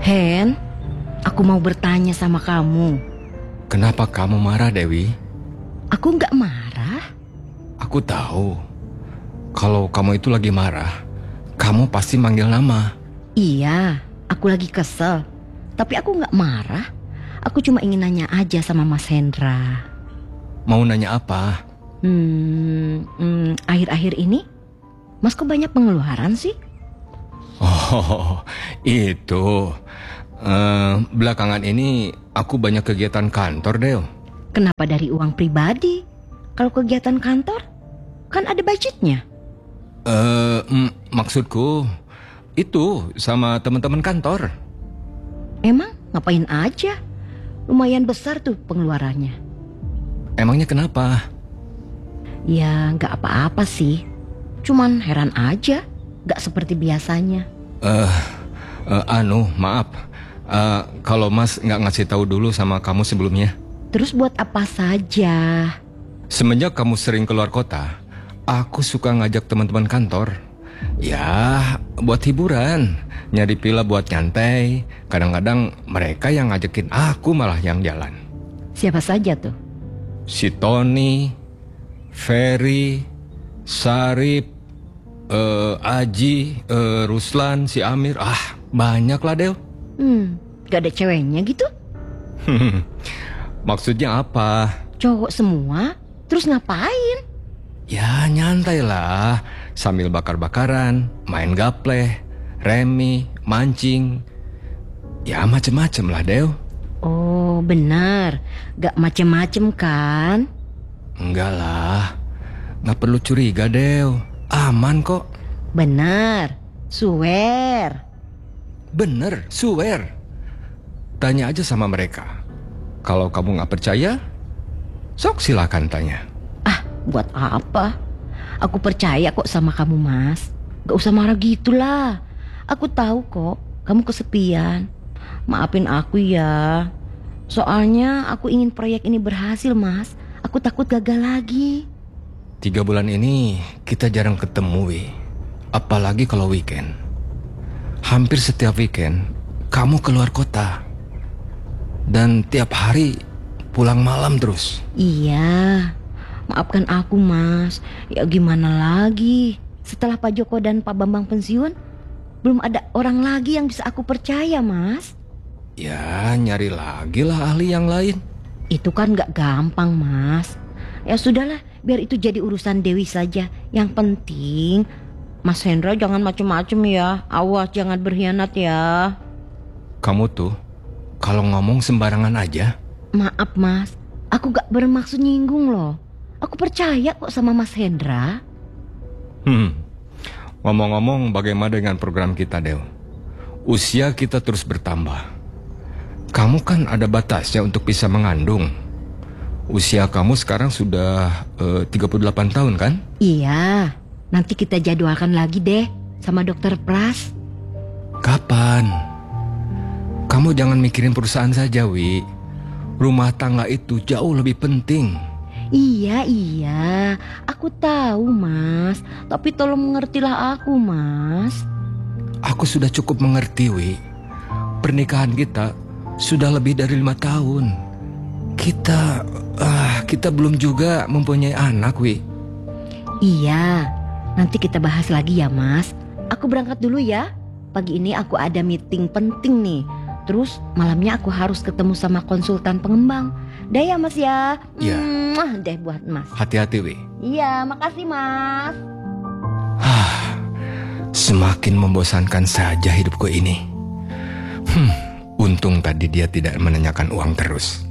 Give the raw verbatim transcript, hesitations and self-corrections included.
Hen, aku mau bertanya sama kamu. Kenapa kamu marah, Dewi? Aku nggak marah. Aku tahu. Kalau kamu itu lagi marah, kamu pasti manggil nama. Iya, aku lagi kesel. Tapi aku nggak marah. Aku cuma ingin nanya aja sama Mas Hendra. Mau nanya apa? Hmm, hmm, akhir-akhir ini, Mas kok banyak pengeluaran sih? Oh, itu. Uh, belakangan ini aku banyak kegiatan kantor, Del. Kenapa dari uang pribadi? Kalau kegiatan kantor, kan ada budgetnya. Uh, mm, maksudku, itu sama teman-teman kantor. Emang ngapain aja? Lumayan besar tuh pengeluarannya. Emangnya kenapa? Ya nggak apa-apa sih. Cuman heran aja, nggak seperti biasanya. Uh, uh, anu, maaf. Uh, kalau Mas nggak ngasih tahu dulu sama kamu sebelumnya. Terus buat apa saja? Semenjak kamu sering keluar kota, aku suka ngajak teman-teman kantor. Ya, buat hiburan, nyari pila buat nyantai. Kadang-kadang mereka yang ngajakin, aku malah yang jalan. Siapa saja tuh? Si Tony, Ferry, Sarip, uh, Aji, uh, Ruslan, si Amir. Ah, banyak lah, Del. Hmm, gak ada ceweknya gitu? Maksudnya apa? Cowok semua? Terus ngapain? Ya nyantai lah, sambil bakar-bakaran, main gapleh, remi, mancing. Ya macem-macem lah, Del. Oh benar, gak macem-macem kan? Enggak lah, gak perlu curiga, Del. Aman kok. Benar, swear. Bener, swear. Tanya aja sama mereka. Kalau kamu gak percaya, sok silakan tanya. Ah, buat apa? Aku percaya kok sama kamu, Mas. Gak usah marah gitulah. Aku tahu kok, kamu kesepian. Maafin aku ya. Soalnya aku ingin proyek ini berhasil, Mas. Aku takut gagal lagi. Tiga bulan ini kita jarang ketemu, Wi. Apalagi kalau weekend. Hampir setiap weekend kamu keluar kota. Dan tiap hari pulang malam terus. Iya, maafkan aku, Mas. Ya gimana lagi? Setelah Pak Joko dan Pak Bambang pensiun, belum ada orang lagi yang bisa aku percaya, Mas. Ya nyari lagi lah ahli yang lain. Itu kan gak gampang, Mas. Ya sudahlah, biar itu jadi urusan Dewi saja. Yang penting Mas Hendra jangan macem-macem ya. Awas jangan berkhianat ya. Kamu tuh kalau ngomong sembarangan aja. Maaf, Mas, aku gak bermaksud nyinggung loh. Aku percaya kok sama Mas Hendra. Hmm, ngomong-ngomong bagaimana dengan program kita, Del? Usia kita terus bertambah. Kamu kan ada batasnya untuk bisa mengandung. Usia kamu sekarang sudah uh, tiga puluh delapan tahun kan? Iya, nanti kita jadwalkan lagi deh sama dokter Pras. Kapan? Kamu jangan mikirin perusahaan saja, Wi. Rumah tangga itu jauh lebih penting. Iya, iya, aku tahu, Mas. Tapi tolong mengertilah aku, Mas. Aku sudah cukup mengerti, Wi. Pernikahan kita sudah lebih dari lima tahun. Kita, ah, kita belum juga mempunyai anak, Wi. Iya, nanti kita bahas lagi ya, Mas. Aku berangkat dulu ya. Pagi ini aku ada meeting penting nih. Terus malamnya aku harus ketemu sama konsultan pengembang. Dah ya, Mas ya. Iya. Mwah, deh buat Mas. Hati-hati, Wi. Iya, makasih, Mas. Hah, semakin membosankan saja hidupku ini. Hmm, untung tadi dia tidak menanyakan uang terus.